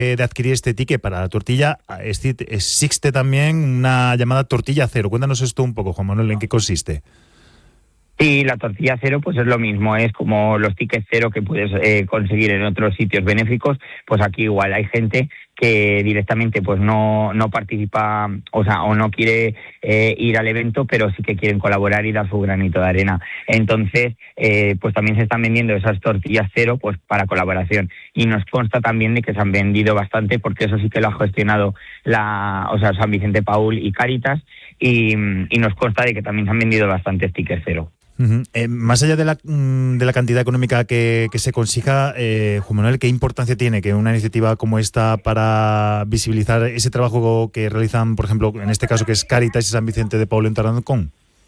de adquirir este ticket para la tortilla, existe también una llamada tortilla cero. Cuéntanos esto un poco, Juan Manuel, ¿en qué consiste? Sí, la tortilla cero pues es lo mismo, es como los tickets cero que puedes conseguir en otros sitios benéficos, pues aquí igual hay gente que directamente pues no participa, o no quiere ir al evento, pero sí que quieren colaborar y dar su granito de arena. Entonces, pues también se están vendiendo esas tortillas cero pues para colaboración. Y nos consta también de que se han vendido bastante, porque eso sí que lo ha gestionado San Vicente Paúl y Cáritas, y nos consta de que también se han vendido bastantes tickets cero. Uh-huh. Más allá de la cantidad económica que se consiga, Juan Manuel, ¿qué importancia tiene que una iniciativa como esta para visibilizar ese trabajo que realizan, por ejemplo, en este caso que es Cáritas y San Vicente de Paúl en Tarancón?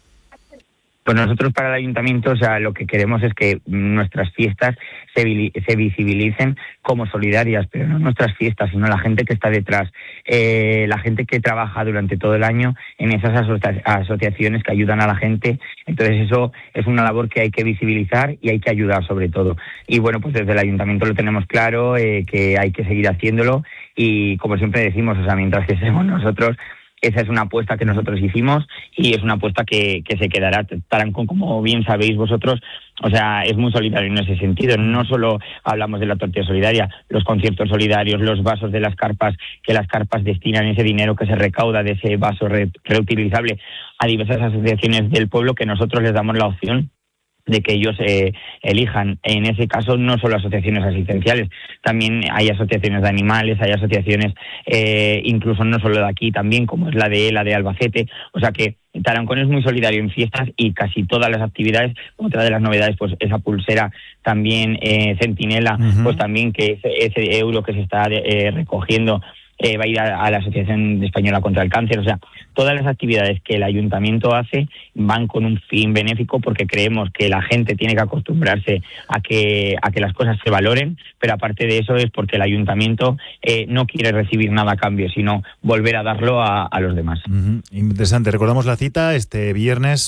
Pues nosotros para el ayuntamiento, lo que queremos es que nuestras fiestas se visibilicen como solidarias, pero no nuestras fiestas, sino la gente que está detrás, la gente que trabaja durante todo el año en esas asociaciones que ayudan a la gente. Entonces eso es una labor que hay que visibilizar y hay que ayudar sobre todo. Y bueno, pues desde el ayuntamiento lo tenemos claro, que hay que seguir haciéndolo, y como siempre decimos, mientras que seamos nosotros, esa es una apuesta que nosotros hicimos y es una apuesta que se quedará. Tarancón, como bien sabéis vosotros, es muy solidario en ese sentido. No solo hablamos de la tortilla solidaria, los conciertos solidarios, los vasos de las carpas, que las carpas destinan ese dinero que se recauda de ese vaso reutilizable a diversas asociaciones del pueblo, que nosotros les damos la opción de que ellos elijan. En ese caso, no solo asociaciones asistenciales, también hay asociaciones de animales, hay asociaciones incluso no solo de aquí, también como es la de Albacete. O sea que Tarancón es muy solidario en fiestas y casi todas las actividades. Otra de las novedades, pues esa pulsera también centinela, uh-huh, pues también que ese euro que se está recogiendo va a ir a la Asociación Española contra el Cáncer. Todas las actividades que el ayuntamiento hace van con un fin benéfico, porque creemos que la gente tiene que acostumbrarse a que las cosas se valoren, pero aparte de eso es porque el ayuntamiento no quiere recibir nada a cambio, sino volver a darlo a los demás. Uh-huh. Interesante. Recordamos la cita este viernes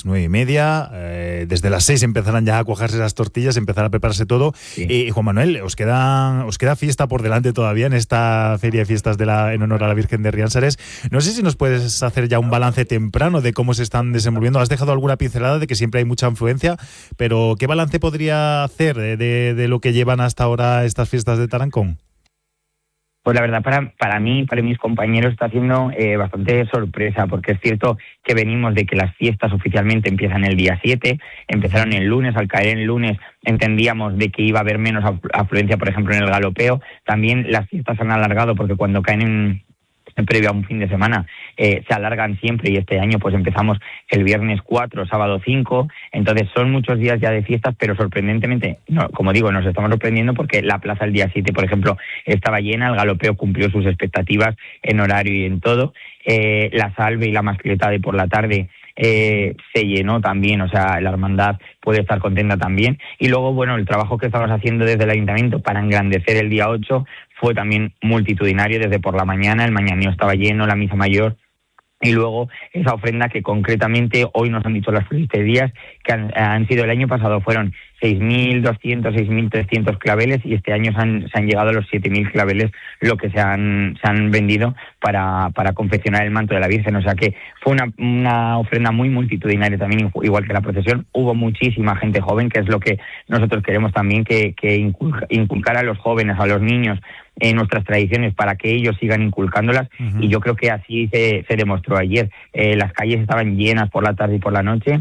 9:30, desde las 6 empezarán ya a cuajarse las tortillas, empezará a prepararse todo. Sí. Juan Manuel, os queda fiesta por delante todavía en esta feria de fiestas en honor a la Virgen de Riánsares. No sé si nos puedes hacer ya un balance temprano de cómo se están desenvolviendo. Has dejado alguna pincelada de que siempre hay mucha influencia, pero ¿qué balance podría hacer de lo que llevan hasta ahora estas fiestas de Tarancón? Pues la verdad, para mí, para mis compañeros, está haciendo bastante sorpresa, porque es cierto que venimos de que las fiestas oficialmente empiezan el día 7, empezaron el lunes. Al caer el lunes entendíamos de que iba a haber menos afluencia, por ejemplo, en el galopeo. También las fiestas se han alargado, porque cuando caen previo a un fin de semana, se alargan siempre, y este año pues empezamos el viernes 4, sábado 5, entonces son muchos días ya de fiestas, pero sorprendentemente, como digo, nos estamos sorprendiendo porque la plaza el día 7, por ejemplo, estaba llena, el galopeo cumplió sus expectativas en horario y en todo, la salve y la mascleta de por la tarde se llenó también, la hermandad puede estar contenta también. Y luego, bueno, el trabajo que estamos haciendo desde el ayuntamiento para engrandecer el día 8 fue también multitudinario desde por la mañana, el mañaneo estaba lleno, la misa mayor, y luego esa ofrenda que concretamente hoy nos han dicho las floristerías que han sido, el año pasado fueron 6.200, 6.300 claveles, y este año se han llegado a los 7.000 claveles lo que se han vendido para confeccionar el manto de la Virgen. O sea que fue una ofrenda muy multitudinaria también, igual que la procesión. Hubo muchísima gente joven, que es lo que nosotros queremos también, que inculcar a los jóvenes, a los niños, nuestras tradiciones, para que ellos sigan inculcándolas. Uh-huh. Y yo creo que así se demostró ayer. Las calles estaban llenas por la tarde y por la noche,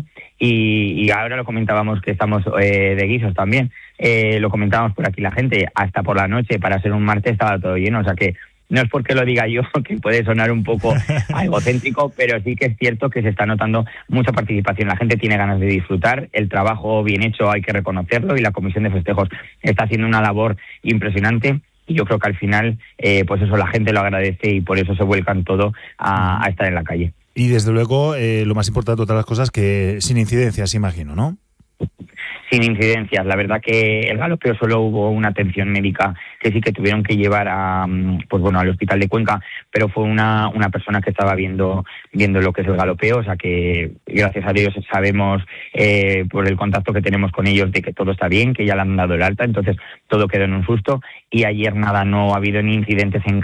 y ahora lo comentábamos que estamos de guisos también, lo comentábamos por aquí la gente, hasta por la noche, para ser un martes estaba todo lleno. O sea que no es porque lo diga yo, que puede sonar un poco egocéntrico, pero sí que es cierto que se está notando mucha participación. La gente tiene ganas de disfrutar, el trabajo bien hecho hay que reconocerlo, y la Comisión de Festejos está haciendo una labor impresionante. Y yo creo que al final, pues eso, la gente lo agradece, y por eso se vuelcan todo a estar en la calle. Y desde luego, lo más importante de otras las cosas, que sin incidencias, imagino, ¿no? Sin incidencias. La verdad que el galopeo solo hubo una atención médica que sí que tuvieron que llevar al hospital de Cuenca, pero fue una persona que estaba viendo lo que es el galopeo. O sea que gracias a Dios sabemos, por el contacto que tenemos con ellos, de que todo está bien, que ya le han dado el alta, entonces todo quedó en un susto. Y ayer no ha habido ni incidentes en